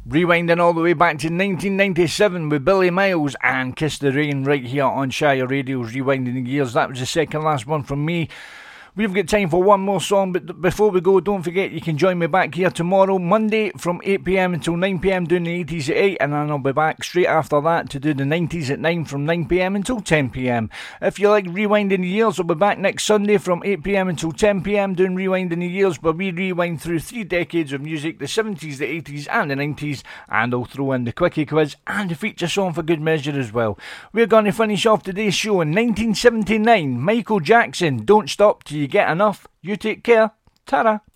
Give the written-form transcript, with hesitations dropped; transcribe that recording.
Rewinding all the way back to 1997 with Billy Miles and Kiss the Rain right here on Shire Radio's Rewinding the Years. That was the second last one from me. We've got time for one more song, but before we go, don't forget you can join me back here tomorrow, Monday, from 8pm until 9pm, doing the 80s at 8, and then I'll be back straight after that to do the 90s at 9 from 9pm until 10pm. If you like Rewinding the Years, I'll be back next Sunday from 8pm until 10pm doing Rewinding the Years, where we rewind through 3 decades of music, the 70s, the 80s and the 90s, and I'll throw in the quickie quiz and the feature song for good measure as well. We're going to finish off today's show in 1979, Michael Jackson, Don't Stop Till You Get Enough. You take care. Ta-ra.